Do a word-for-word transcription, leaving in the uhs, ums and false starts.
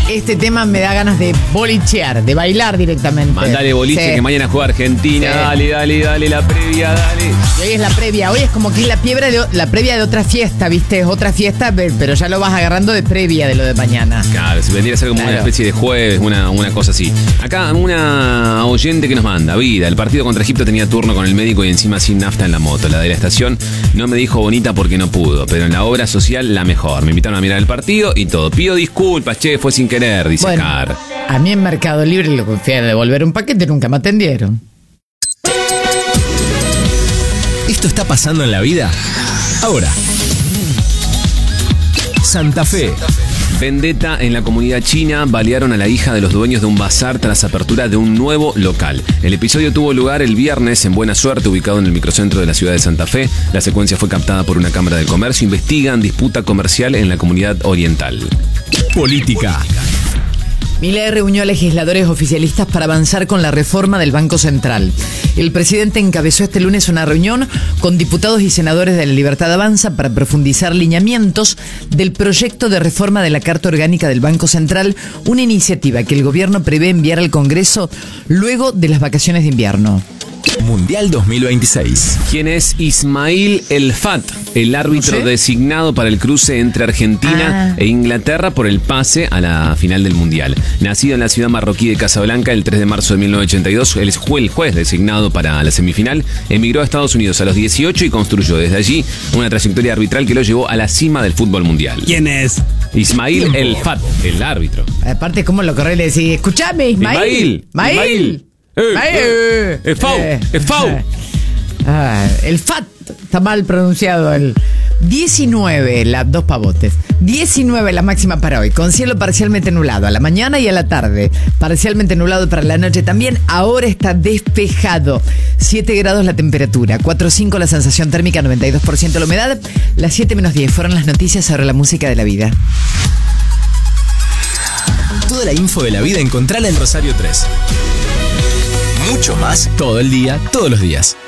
este tema me da ganas de bolichear, de bailar directamente. Mandale boliche, sí. que mañana juega Argentina. Sí. Dale, dale, dale, la previa, dale. Y hoy es la previa, hoy es como que es la, piedra de, la previa de otra fiesta, ¿viste? Es otra fiesta, pero ya lo vas agarrando de previa de lo de mañana. Claro, se vendría a ser como Claro. una especie de jueves, una, una cosa así. Acá una oyente que nos manda, vida, el partido contra Egipto tenía turno con el médico y encima sin nafta en la moto. La de la estación no me dijo bonita porque no pudo, pero en la obra social la mejor. Me invitaron a mirar el partido y todo. Pido disculpas, che, fue sin querer, dice Bueno, Car. a mí en Mercado Libre le fui a devolver un paquete y nunca me atendieron. ¿Esto está pasando en la vida? Ahora. Santa Fe. Vendetta en la comunidad china, balearon a la hija de los dueños de un bazar tras apertura de un nuevo local. El episodio tuvo lugar el viernes en Buena Suerte, ubicado en el microcentro de la ciudad de Santa Fe. La secuencia fue captada por una cámara del comercio. Investigan disputa comercial en la comunidad oriental. Política. Milei reunió a legisladores oficialistas para avanzar con la reforma del Banco Central. El presidente encabezó este lunes una reunión con diputados y senadores de la Libertad Avanza para profundizar lineamientos del proyecto de reforma de la Carta Orgánica del Banco Central, una iniciativa que el gobierno prevé enviar al Congreso luego de las vacaciones de invierno. Mundial dos mil veintiséis. ¿Quién es Ismail El Fat, el árbitro No sé. designado para el cruce entre Argentina Ah. e Inglaterra por el pase a la final del Mundial? Nacido en la ciudad marroquí de Casablanca el tres de marzo de mil novecientos ochenta y dos, él fue el juez designado para la semifinal, emigró a Estados Unidos a los dieciocho y construyó desde allí una trayectoria arbitral que lo llevó a la cima del fútbol mundial. ¿Quién es? Ismail El Fat, el árbitro. Aparte, ¿cómo lo corre y le decís? Escuchame, Ismail. Ismail, Ismail. Eh, Ismail. eh, es Fau, Eh. es Fau. Ah, el Fat está mal pronunciado. El diecinueve, las dos pavotes. diecinueve la máxima para hoy, con cielo parcialmente nublado a la mañana y a la tarde. Parcialmente nublado para la noche también. Ahora está despejado. siete grados la temperatura, cuatro cinco la sensación térmica, noventa y dos por ciento la humedad. Las siete menos diez fueron las noticias sobre la música de la vida. Toda la info de la vida encontrala en Rosario tres. Mucho más todo el día, todos los días.